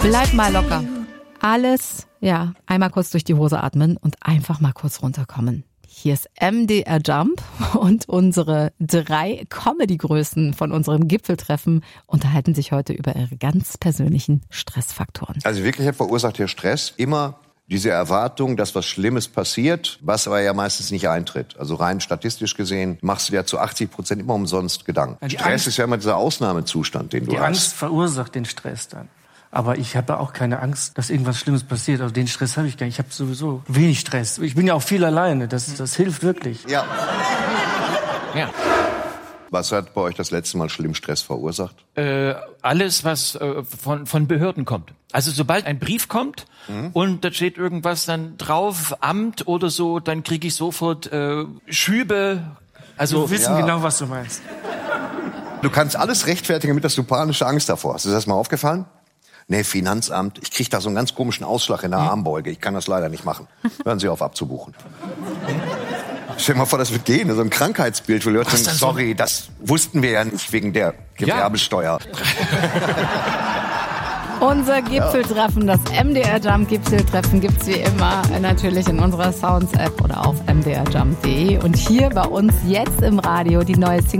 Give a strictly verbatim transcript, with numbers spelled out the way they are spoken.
Bleib mal locker. Alles, ja, einmal kurz durch die Hose atmen und einfach mal kurz runterkommen. Hier ist M D R Jump und unsere drei Comedy-Größen von unserem Gipfeltreffen unterhalten sich heute über ihre ganz persönlichen Stressfaktoren. Also wirklich verursacht der Stress immer diese Erwartung, dass was Schlimmes passiert, was aber ja meistens nicht eintritt. Also rein statistisch gesehen machst du ja zu achtzig Prozent immer umsonst Gedanken. Die Stress Angst, ist ja immer dieser Ausnahmezustand, den du die hast. Die Angst verursacht den Stress dann. Aber ich habe auch keine Angst, dass irgendwas Schlimmes passiert. Also den Stress habe ich gar nicht. Ich habe sowieso wenig Stress. Ich bin ja auch viel alleine. Das, das hilft wirklich. Ja. Ja. Was hat bei euch das letzte Mal schlimm Stress verursacht? Äh, alles, was äh, von, von Behörden kommt. Also sobald ein Brief kommt mhm. und da steht irgendwas dann drauf, Amt oder so, dann kriege ich sofort äh, Schübe. Also Wir wissen ja. genau, was du meinst. Du kannst alles rechtfertigen, damit dass du panische Angst davor hast. Ist das mal aufgefallen? Nee, Finanzamt, ich kriege da so einen ganz komischen Ausschlag in der Armbeuge. Ich kann das leider nicht machen. Hören Sie auf abzubuchen. Stell dir mal vor, das wird gehen, so ein Krankheitsbild. Wo Leute sagen, sorry, das wussten wir ja nicht wegen der Gewerbesteuer. Ja. Unser Gipfeltreffen, das M D R Jump Gipfeltreffen gibt's wie immer natürlich in unserer Sounds App oder auf m d r jump punkt d e. Und hier bei uns jetzt im Radio die neue Single